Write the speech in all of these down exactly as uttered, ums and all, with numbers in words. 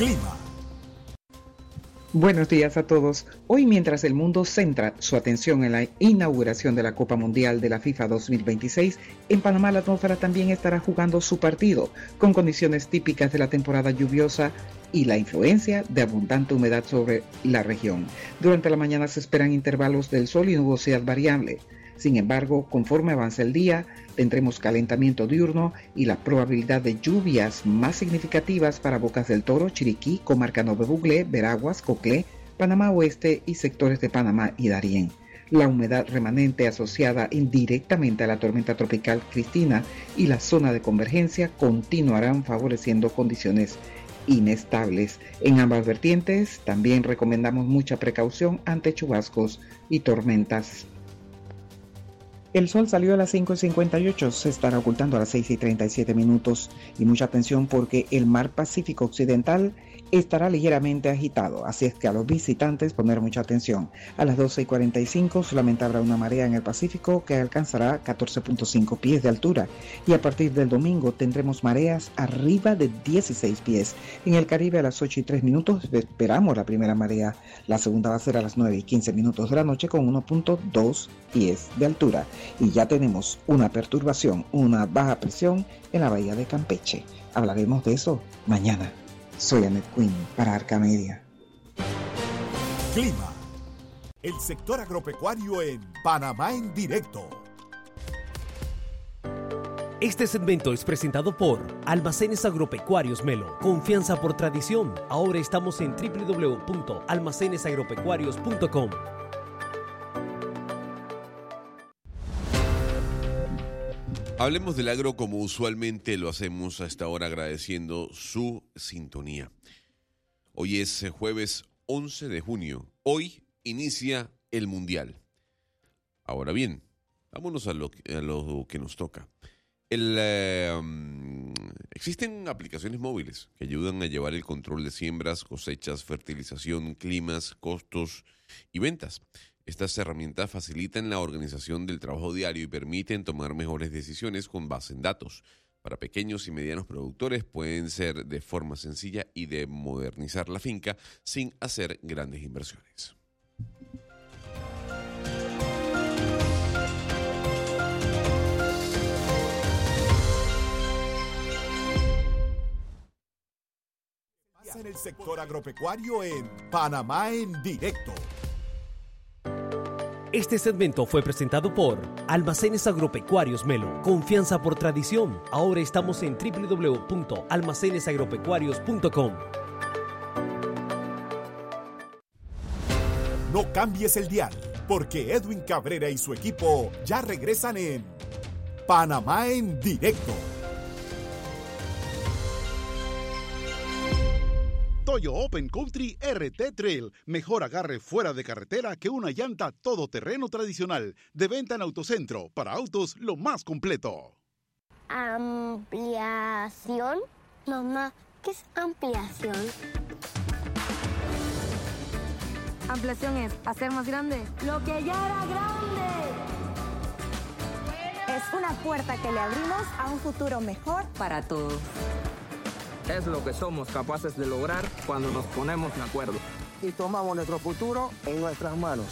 Clima. Buenos días a todos. Hoy, mientras el mundo centra su atención en la inauguración de la Copa Mundial de la FIFA dos mil veintiséis, en Panamá la atmósfera también estará jugando su partido, con condiciones típicas de la temporada lluviosa y la influencia de abundante humedad sobre la región. Durante la mañana se esperan intervalos del sol y nubosidad variable. Sin embargo, conforme avance el día, tendremos calentamiento diurno y la probabilidad de lluvias más significativas para Bocas del Toro, Chiriquí, Comarca Nove Buglé, Veraguas, Coclé, Panamá Oeste y sectores de Panamá y Darién. La humedad remanente asociada indirectamente a la tormenta tropical Cristina y la zona de convergencia continuarán favoreciendo condiciones inestables. En ambas vertientes también recomendamos mucha precaución ante chubascos y tormentas. El sol salió a las cinco y cincuenta y ocho, se estará ocultando a las seis y treinta y siete minutos. Y mucha atención porque el mar Pacífico Occidental estará ligeramente agitado, así es que a los visitantes poner mucha atención. A las doce y cuarenta y cinco solamente habrá una marea en el Pacífico que alcanzará catorce punto cinco pies de altura. Y a partir del domingo tendremos mareas arriba de dieciséis pies. En el Caribe a las ocho y tres minutos esperamos la primera marea. La segunda va a ser a las nueve y quince minutos de la noche con uno punto dos pies de altura. Y ya tenemos una perturbación, una baja presión en la bahía de Campeche. Hablaremos de eso mañana. Soy Annette Quinn para Arca Media. Clima. El sector agropecuario en Panamá en directo. Este segmento es presentado por Almacenes Agropecuarios Melo. Confianza por tradición. Ahora estamos en doble u doble u doble u punto almacenes agropecuarios punto com. Hablemos del agro como usualmente lo hacemos a esta hora, agradeciendo su sintonía. Hoy es jueves once de junio. Hoy inicia el Mundial. Ahora bien, vámonos a lo, a lo que nos toca. El, eh, um, existen aplicaciones móviles que ayudan a llevar el control de siembras, cosechas, fertilización, climas, costos y ventas. Estas herramientas facilitan la organización del trabajo diario y permiten tomar mejores decisiones con base en datos. Para pequeños y medianos productores pueden ser de forma sencilla y de modernizar la finca sin hacer grandes inversiones. Pasa en el sector agropecuario en Panamá en directo. Este segmento fue presentado por Almacenes Agropecuarios Melo. Confianza por tradición. Ahora estamos en doble u doble u doble u punto almacenes agropecuarios punto com. No cambies el dial, porque Edwin Cabrera y su equipo ya regresan en Panamá en directo. Toyo Open Country R T Trail. Mejor agarre fuera de carretera que una llanta todoterreno tradicional. De venta en Autocentro. Para autos, lo más completo. ¿Ampliación? Mamá, ¿qué es ampliación? Ampliación es hacer más grande lo que ya era grande. Es una puerta que le abrimos a un futuro mejor para todos. Es lo que somos capaces de lograr cuando nos ponemos de acuerdo. Y tomamos nuestro futuro en nuestras manos.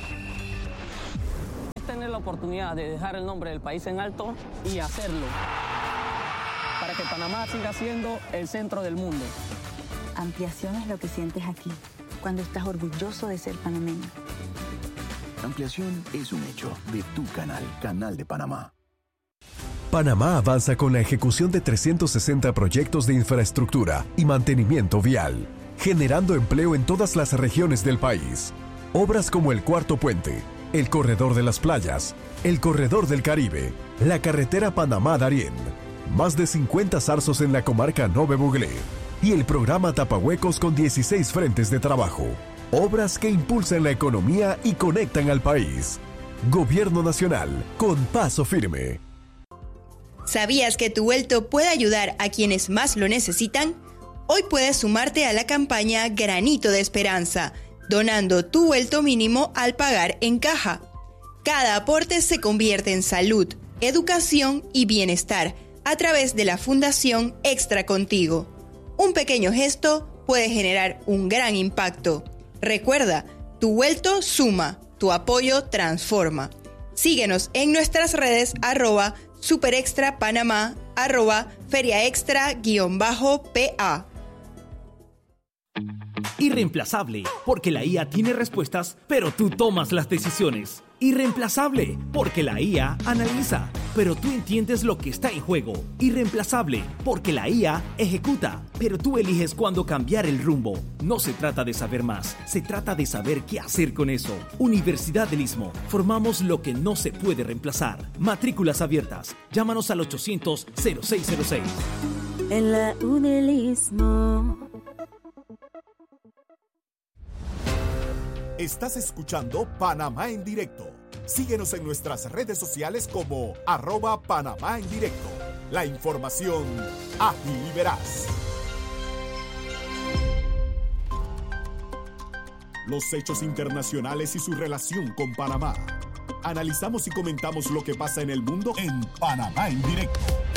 Es tener la oportunidad de dejar el nombre del país en alto y hacerlo. Para que Panamá siga siendo el centro del mundo. Ampliación es lo que sientes aquí, cuando estás orgulloso de ser panameño. Ampliación es un hecho de tu canal, Canal de Panamá. Panamá avanza con la ejecución de trescientos sesenta proyectos de infraestructura y mantenimiento vial, generando empleo en todas las regiones del país. Obras como el Cuarto Puente, el Corredor de las Playas, el Corredor del Caribe, la carretera Panamá-Darién, más de cincuenta zarzos en la comarca Nove Buglé y el programa Tapahuecos con dieciséis frentes de trabajo. Obras que impulsan la economía y conectan al país. Gobierno Nacional, con paso firme. ¿Sabías que tu vuelto puede ayudar a quienes más lo necesitan? Hoy puedes sumarte a la campaña Granito de Esperanza, donando tu vuelto mínimo al pagar en caja. Cada aporte se convierte en salud, educación y bienestar a través de la Fundación Extra Contigo. Un pequeño gesto, puede generar un gran impacto. Recuerda, tu vuelto suma, tu apoyo transforma. Síguenos en nuestras redes arroba superextrapanamá, arroba feriaextra guión bajo pa. Irreemplazable, porque la I A tiene respuestas, pero tú tomas las decisiones. Irreemplazable, porque la I A analiza, pero tú entiendes lo que está en juego. Irreemplazable, porque la I A ejecuta, pero tú eliges cuándo cambiar el rumbo. No se trata de saber más, se trata de saber qué hacer con eso. Universidad del Istmo, formamos lo que no se puede reemplazar. Matrículas abiertas, llámanos al ochocientos cero seis cero seis. En la U del Istmo. Estás escuchando Panamá en Directo. Síguenos en nuestras redes sociales como arroba Panamá en Directo. La información ágil y veraz. Los hechos internacionales y su relación con Panamá. Analizamos y comentamos lo que pasa en el mundo en Panamá en Directo.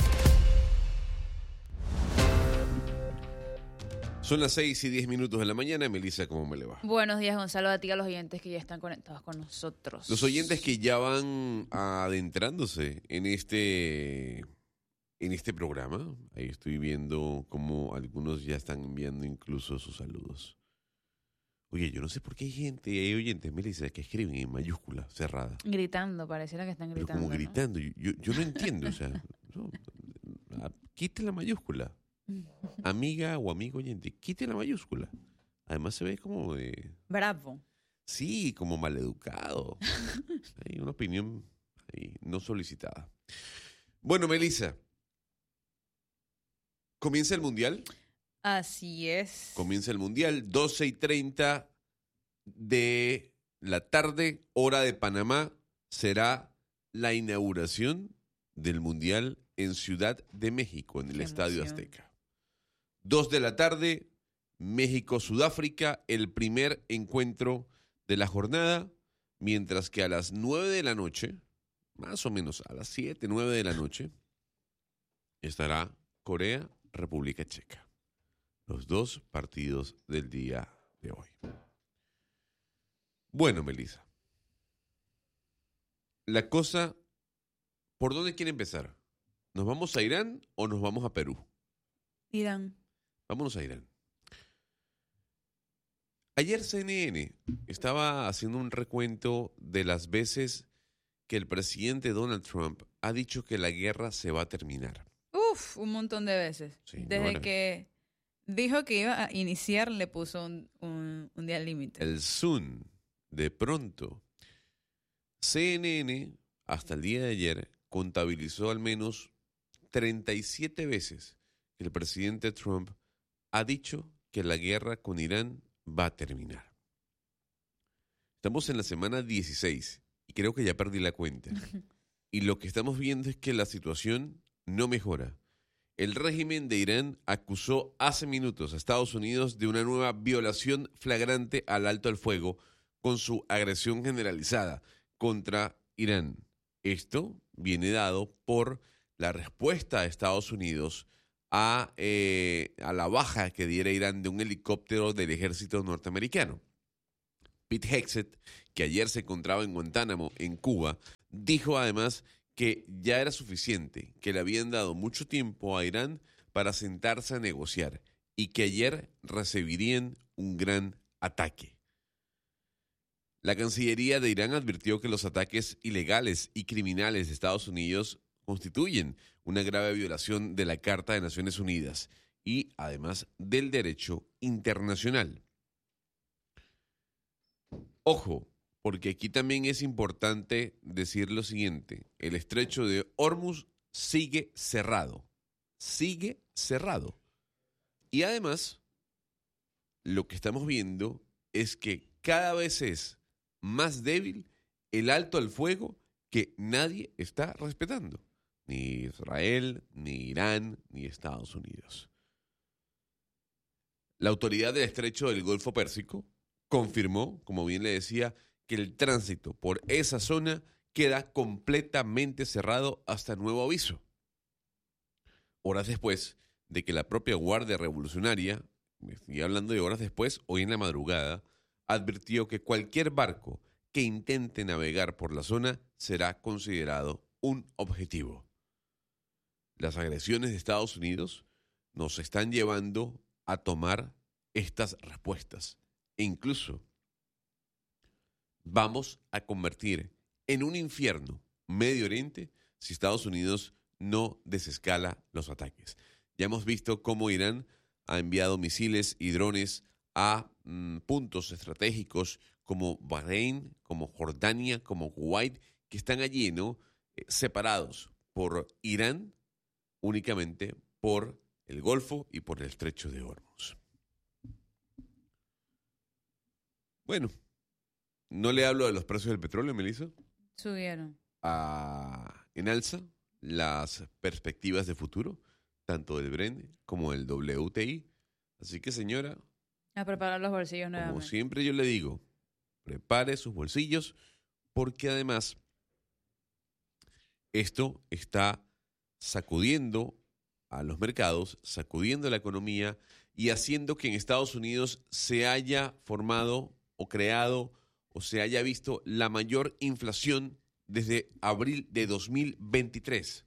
Son las seis y diez minutos de la mañana. Melissa, ¿cómo me le va? Buenos días, Gonzalo. A ti, a los oyentes que ya están conectados con nosotros. Los oyentes que ya van adentrándose en este, en este programa. Ahí estoy viendo cómo algunos ya están enviando incluso sus saludos. Oye, yo no sé por qué hay gente, hay oyentes, Melissa, que escriben en mayúscula, cerrada. Gritando, pareciera que están gritando. Pero como ¿no? gritando. Yo, yo, yo no entiendo, o sea, no, quite la mayúscula. Amiga o amigo oyente, quite la mayúscula. Además se ve como de... Bravo. Sí, como maleducado. Hay una opinión ahí no solicitada. Bueno, Melissa, ¿comienza el Mundial? Así es. Comienza el Mundial, doce y treinta de la tarde, hora de Panamá, será la inauguración del Mundial en Ciudad de México, en el Qué Estadio emoción. Azteca. Dos de la tarde, México-Sudáfrica, el primer encuentro de la jornada, mientras que a las nueve de la noche, más o menos a las siete, nueve de la noche, estará Corea, República Checa. Los dos partidos del día de hoy. Bueno, Melissa, la cosa, ¿por dónde quiere empezar? ¿Nos vamos a Irán o nos vamos a Perú? Irán. Vámonos a Irán. Ayer C N N estaba haciendo un recuento de las veces que el presidente Donald Trump ha dicho que la guerra se va a terminar. Uf, un montón de veces. Sí, Desde no, que dijo que iba a iniciar, le puso un, un, un día límite. El soon, de pronto. C N N, hasta el día de ayer, contabilizó al menos treinta y siete veces que el presidente Trump ha dicho que la guerra con Irán va a terminar. Estamos en la semana dieciséis y creo que ya perdí la cuenta. Y lo que estamos viendo es que la situación no mejora. El régimen de Irán acusó hace minutos a Estados Unidos de una nueva violación flagrante al alto al fuego con su agresión generalizada contra Irán. Esto viene dado por la respuesta de Estados Unidos a, eh, a la baja que diera Irán de un helicóptero del ejército norteamericano. Pete Hegseth, que ayer se encontraba en Guantánamo, en Cuba, dijo además que ya era suficiente, que le habían dado mucho tiempo a Irán para sentarse a negociar y que ayer recibirían un gran ataque. La Cancillería de Irán advirtió que los ataques ilegales y criminales de Estados Unidos constituyen una grave violación de la Carta de Naciones Unidas y, además, del derecho internacional. Ojo, porque aquí también es importante decir lo siguiente. El estrecho de Hormuz sigue cerrado. Sigue cerrado. Y además, lo que estamos viendo es que cada vez es más débil el alto al fuego que nadie está respetando. Ni Israel, ni Irán, ni Estados Unidos. La autoridad del estrecho del Golfo Pérsico confirmó, como bien le decía, que el tránsito por esa zona queda completamente cerrado hasta nuevo aviso. Horas después de que la propia Guardia Revolucionaria, estoy hablando de horas después, hoy en la madrugada, advirtió que cualquier barco que intente navegar por la zona será considerado un objetivo. Las agresiones de Estados Unidos nos están llevando a tomar estas respuestas. E incluso vamos a convertir en un infierno Medio Oriente si Estados Unidos no desescala los ataques. Ya hemos visto cómo Irán ha enviado misiles y drones a mm, puntos estratégicos como Bahrein, como Jordania, como Kuwait, que están allí, ¿no? Eh, separados por Irán únicamente por el Golfo y por el Estrecho de Hormuz. Bueno, no le hablo de los precios del petróleo, Melissa. Subieron. Ah, en alza las perspectivas de futuro, tanto del Brent como del W T I. Así que, señora, A preparar los bolsillos como nuevamente. siempre yo le digo, prepare sus bolsillos, porque además esto está sacudiendo a los mercados, sacudiendo la economía y haciendo que en Estados Unidos se haya formado o creado o se haya visto la mayor inflación desde abril de dos mil veintitrés.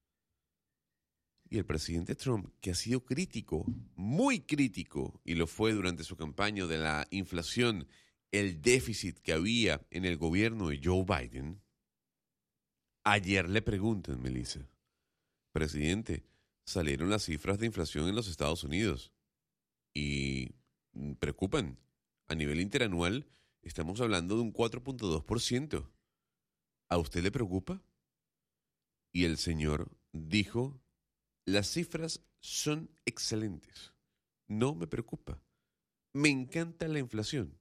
Y el presidente Trump, que ha sido crítico, muy crítico, y lo fue durante su campaña de la inflación, el déficit que había en el gobierno de Joe Biden, ayer le preguntan, Melissa, presidente, salieron las cifras de inflación en los Estados Unidos y preocupan. A nivel interanual estamos hablando de un cuatro punto dos por ciento. ¿A usted le preocupa? Y el señor dijo, las cifras son excelentes. No me preocupa. Me encanta la inflación.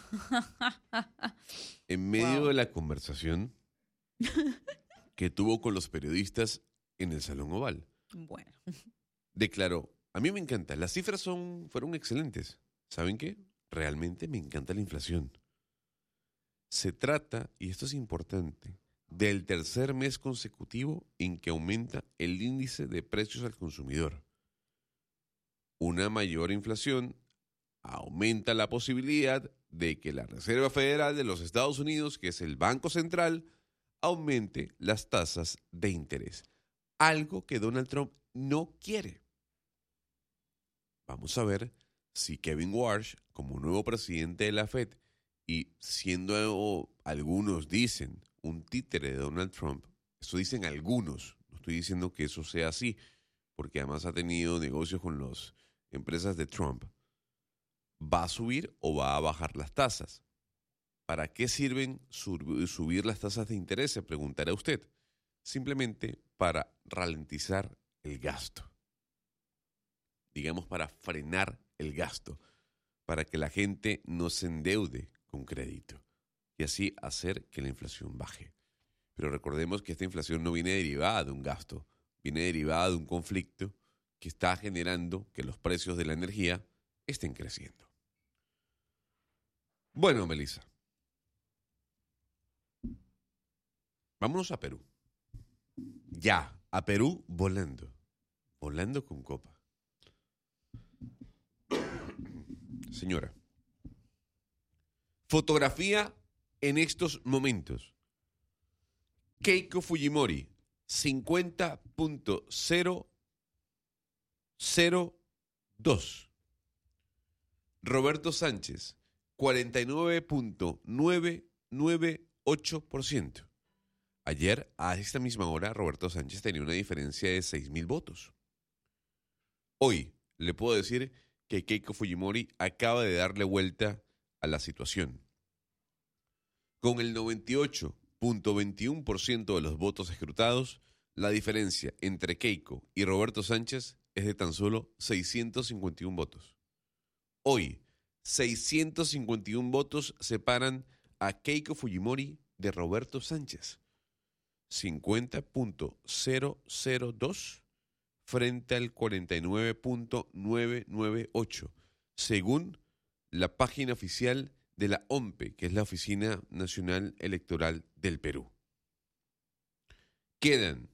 En medio Wow. de la conversación que tuvo con los periodistas en el Salón Oval, Bueno. declaró, a mí me encanta, las cifras son, fueron excelentes. ¿Saben qué? Realmente me encanta la inflación. Se trata, y esto es importante, del tercer mes consecutivo en que aumenta el índice de precios al consumidor. Una mayor inflación aumenta la posibilidad de que la Reserva Federal de los Estados Unidos, que es el Banco Central, aumente las tasas de interés. Algo que Donald Trump no quiere. Vamos a ver si Kevin Warsh, como nuevo presidente de la Fed, y siendo algunos dicen un títere de Donald Trump, eso dicen algunos, no estoy diciendo que eso sea así, porque además ha tenido negocios con las empresas de Trump, ¿va a subir o va a bajar las tasas? ¿Para qué sirven sub- subir las tasas de interés? Se preguntará usted. Simplemente para ralentizar el gasto. Digamos, para frenar el gasto, para que la gente no se endeude con crédito y así hacer que la inflación baje. Pero recordemos que esta inflación no viene derivada de un gasto, viene derivada de un conflicto que está generando que los precios de la energía estén creciendo. Bueno, Melissa, vámonos a Perú. Ya, a Perú volando, volando con copa. Señora, fotografía en estos momentos. Keiko Fujimori, cincuenta punto cero cero dos. Roberto Sánchez, cuarenta y nueve punto novecientos noventa y ocho por ciento. Ayer, a esta misma hora, Roberto Sánchez tenía una diferencia de seis mil votos. Hoy, le puedo decir que Keiko Fujimori acaba de darle vuelta a la situación. Con el noventa y ocho punto veintiuno por ciento de los votos escrutados, la diferencia entre Keiko y Roberto Sánchez es de tan solo seiscientos cincuenta y uno votos. Hoy, seiscientos cincuenta y uno votos separan a Keiko Fujimori de Roberto Sánchez. cincuenta punto cero cero dos frente al cuarenta y nueve punto novecientos noventa y ocho, según la página oficial de la O M P E, que es la Oficina Nacional Electoral del Perú. Quedan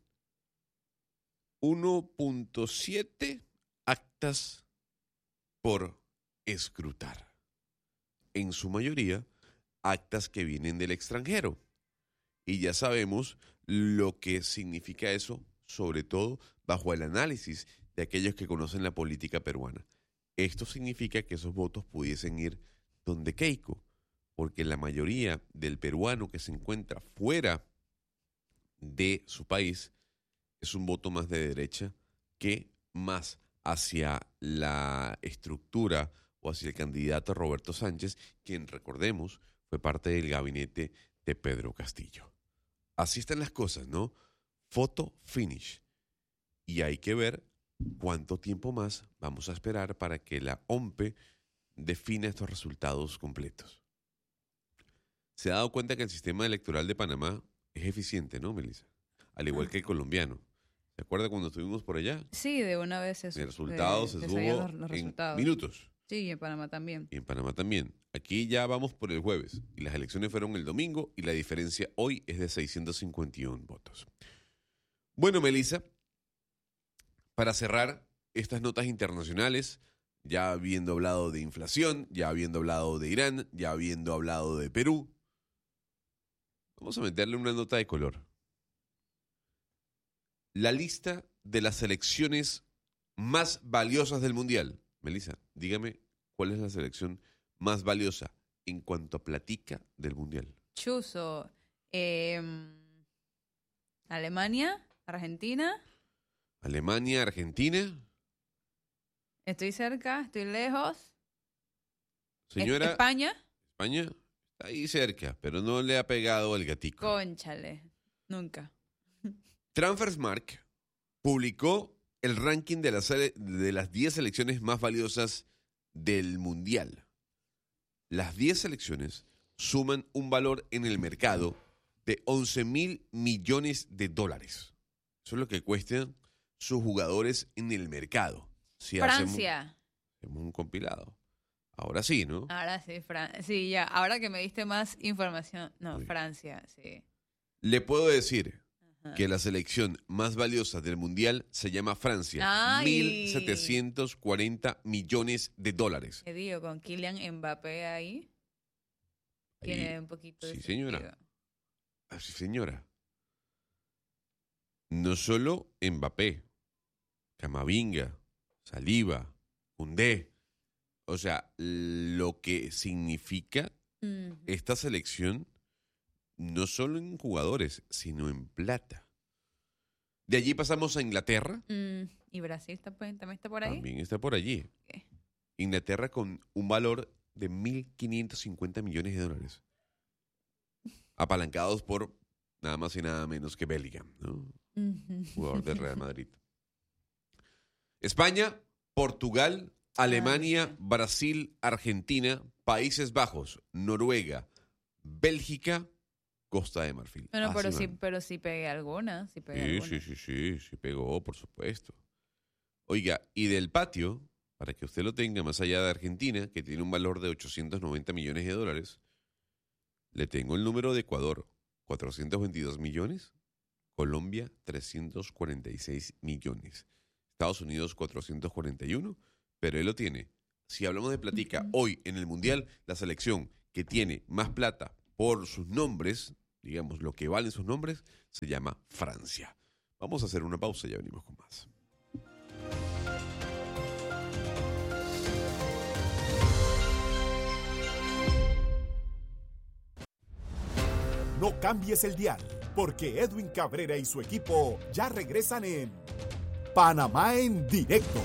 uno punto siete actas por escrutar. En su mayoría, actas que vienen del extranjero. Y ya sabemos lo que significa eso, sobre todo bajo el análisis de aquellos que conocen la política peruana. Esto significa que esos votos pudiesen ir donde Keiko, porque la mayoría del peruano que se encuentra fuera de su país es un voto más de derecha que más hacia la estructura o hacia el candidato Roberto Sánchez, quien, recordemos, fue parte del gabinete de Pedro Castillo. Así están las cosas, ¿no? Photo finish. Y hay que ver cuánto tiempo más vamos a esperar para que la O M P E defina estos resultados completos. Se ha dado cuenta que el sistema electoral de Panamá es eficiente, ¿no, Melissa? Al igual que el colombiano. ¿Se acuerda cuando estuvimos por allá? Sí, de una vez eso. El resultado se subo los, los en resultados. minutos. Sí, y en Panamá también. Y en Panamá también. Aquí ya vamos por el jueves. Y las elecciones fueron el domingo y la diferencia hoy es de seiscientos cincuenta y uno votos. Bueno, Melissa, para cerrar estas notas internacionales, ya habiendo hablado de inflación, ya habiendo hablado de Irán, ya habiendo hablado de Perú, vamos a meterle una nota de color. La lista de las selecciones más valiosas del Mundial. Melissa, dígame cuál es la selección más valiosa en cuanto a platica del Mundial. Chuzo. Eh, Alemania, Argentina. Alemania, Argentina. Estoy cerca, estoy lejos. Señora. España. España está ahí cerca, pero no le ha pegado el gatico. Cónchale, nunca. Transfermarkt publicó el ranking de las, de las diez selecciones más valiosas del Mundial. Las diez selecciones suman un valor en el mercado de once mil millones de dólares. Eso es lo que cuestan sus jugadores en el mercado. Si Francia. Hacemos, hacemos un compilado. Ahora sí, ¿no? Ahora sí, Fran- sí, ya. Ahora que me diste más información. No, Uy. Francia, sí. Le puedo decir Ajá. que la selección más valiosa del Mundial se llama Francia. Ay. mil setecientos cuarenta millones de dólares. ¿Qué digo? Con Kylian Mbappé ahí. ahí tiene un poquito de Sí, sentido. señora. Sí, señora. No solo Mbappé, Camavinga, Saliba, Koundé. O sea, lo que significa uh-huh. esta selección, no solo en jugadores, sino en plata. De allí pasamos a Inglaterra. Mm, ¿Y Brasil está, también está por ahí? También está por allí. Okay. Inglaterra con un valor de mil quinientos cincuenta millones de dólares. Apalancados por nada más y nada menos que Bellingham, ¿no? Uh-huh. Jugador del Real Madrid. España, Portugal, Alemania, ah, Brasil, Argentina, Países Bajos, Noruega, Bélgica, Costa de Marfil. Bueno, Así pero van. sí, pero sí pegué alguna. Sí, pegué Sí, alguna. sí, sí, sí, sí pegó, por supuesto. Oiga, y del patio, para que usted lo tenga más allá de Argentina, que tiene un valor de ochocientos noventa millones de dólares, le tengo el número de Ecuador, cuatrocientos veintidós millones, Colombia, trescientos cuarenta y seis millones, Estados Unidos, cuatrocientos cuarenta y uno, pero él lo tiene. Si hablamos de platica, uh-huh. hoy en el Mundial, la selección que tiene más plata por sus nombres, digamos, lo que valen sus nombres, se llama Francia. Vamos a hacer una pausa y ya venimos con más. No cambies el dial, porque Edwin Cabrera y su equipo ya regresan en Panamá en directo.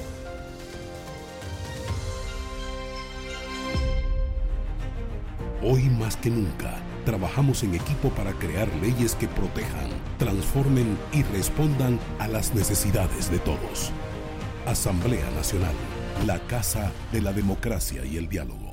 Hoy más que nunca, trabajamos en equipo para crear leyes que protejan, transformen y respondan a las necesidades de todos. Asamblea Nacional, la casa de la democracia y el diálogo.